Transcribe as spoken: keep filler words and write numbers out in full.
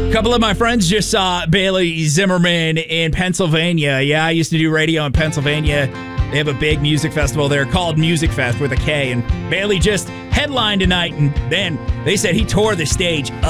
A couple of my friends just saw Bailey Zimmerman in Pennsylvania. Yeah, I used to do radio in Pennsylvania. They have a big music festival there called Music Fest with a K. And Bailey just headlined tonight. And then they said he tore the stage up.